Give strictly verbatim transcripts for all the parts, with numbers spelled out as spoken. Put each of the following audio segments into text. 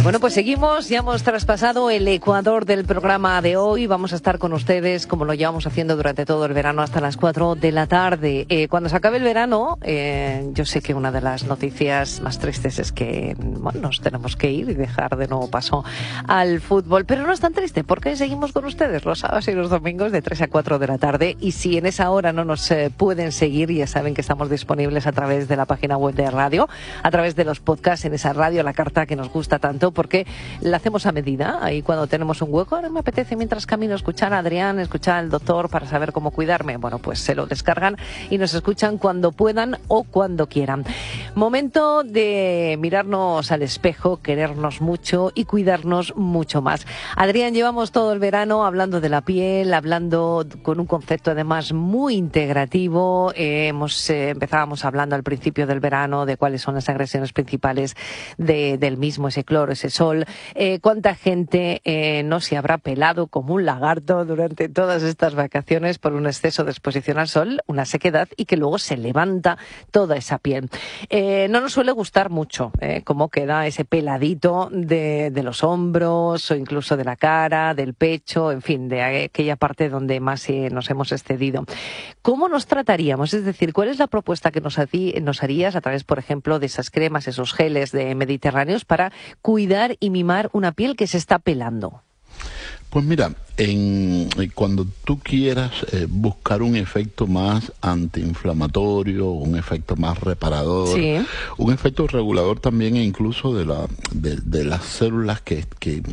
Bueno, pues seguimos, ya hemos traspasado el ecuador del programa de hoy. Vamos a estar con ustedes, como lo llevamos haciendo durante todo el verano, hasta las cuatro de la tarde. Eh, cuando se acabe el verano, eh, yo sé que una de las noticias más tristes es que bueno, nos tenemos que ir y dejar de nuevo paso al fútbol. Pero no es tan triste, porque seguimos con ustedes los sábados y los domingos de tres a cuatro de la tarde. Y si en esa hora no nos eh, pueden seguir, ya saben que estamos disponibles a través de la página web de radio, a través de los podcasts en esa radio, la carta que nos gusta tanto, porque la hacemos a medida. Ahí cuando tenemos un hueco, ahora me apetece mientras camino escuchar a Adrián, escuchar al doctor para saber cómo cuidarme. Bueno, pues se lo descargan y nos escuchan cuando puedan o cuando quieran. Momento de mirarnos al espejo, querernos mucho y cuidarnos mucho más. Adrián, llevamos todo el verano hablando de la piel, hablando con un concepto además muy integrativo. Eh, hemos eh, empezábamos hablando al principio del verano de cuáles son las agresiones principales de, del mismo, ese cloro, ese sol. Eh, ¿Cuánta gente eh, no se habrá pelado como un lagarto durante todas estas vacaciones por un exceso de exposición al sol, una sequedad, y que luego se levanta toda esa piel? Eh, no nos suele gustar mucho eh, cómo queda ese peladito de, de los hombros o incluso de la cara, del pecho, en fin, de aquella parte donde más eh, nos hemos excedido. ¿Cómo nos trataríamos? Es decir, ¿cuál es la propuesta que nos, nos harías a través, por ejemplo, de esas cremas, esos geles de mediterráneos para cuidar y mimar una piel que se está pelando? Pues mira, en, cuando tú quieras eh, buscar un efecto más antiinflamatorio, un efecto más reparador, sí, un efecto regulador también incluso de, la, de, de las células que, que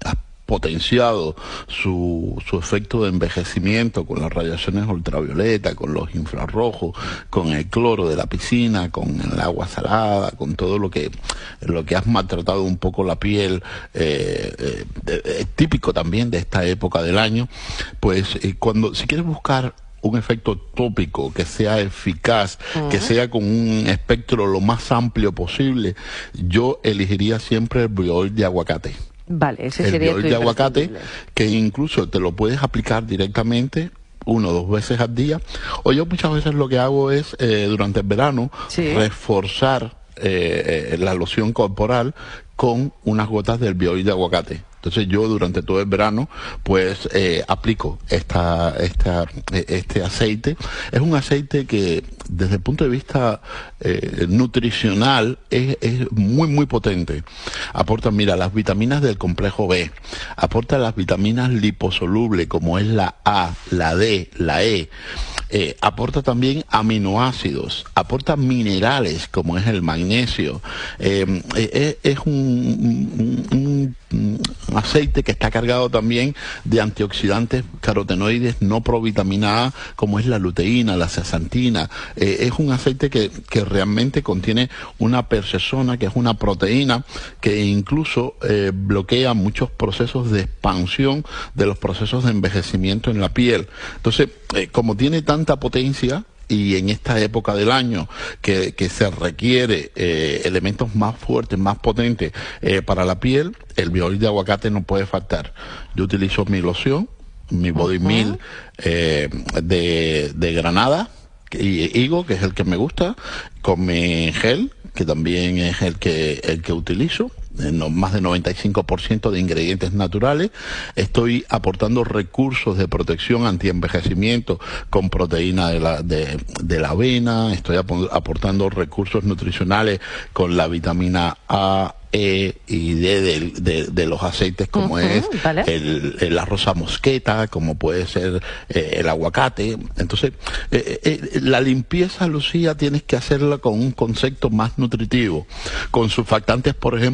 potenciado su, su efecto de envejecimiento con las radiaciones ultravioletas, con los infrarrojos, con el cloro de la piscina, con el agua salada, con todo lo que lo que has maltratado un poco la piel, eh, eh, eh, típico también de esta época del año. Pues eh, cuando si quieres buscar un efecto tópico que sea eficaz, uh-huh, que sea con un espectro lo más amplio posible, yo elegiría siempre el biol de aguacate. Vale, ese el sería biol de aguacate, que incluso te lo puedes aplicar directamente uno o dos veces al día. O yo muchas veces lo que hago es, eh, durante el verano, sí, reforzar eh, eh, la loción corporal con unas gotas del biol de aguacate. Entonces yo durante todo el verano pues eh, aplico esta, esta, este aceite. Es un aceite que desde el punto de vista eh, nutricional es, es muy muy potente. Aporta, mira, las vitaminas del complejo B, aporta las vitaminas liposolubles como es la A, la D, la E. Eh, aporta también aminoácidos, aporta minerales como es el magnesio. Eh, eh, es un, un, un aceite que está cargado también de antioxidantes carotenoides no provitamina A, como es la luteína, la zeaxantina. Eh, es un aceite que, que realmente contiene una persesona, que es una proteína que incluso eh, bloquea muchos procesos de expansión de los procesos de envejecimiento en la piel. Entonces, eh, como tiene tanta potencia, y en esta época del año que, que se requiere eh, elementos más fuertes, más potentes eh, para la piel, el biol de aguacate no puede faltar. Yo utilizo mi loción, mi body uh-huh. meal eh, de, de granada y higo, que es el que me gusta, con mi gel, que también es el que, el que utilizo. No, más de noventa y cinco por ciento de ingredientes naturales. Estoy aportando recursos de protección antienvejecimiento con proteína de la, de, de la avena. Estoy ap- aportando recursos nutricionales con la vitamina A, E y D de, de, de los aceites, como uh-huh, es ¿vale? el, el, la rosa mosqueta, como puede ser eh, el aguacate. Entonces, eh, eh, la limpieza, Lucía, tienes que hacerla con un concepto más nutritivo, con surfactantes, por ejemplo,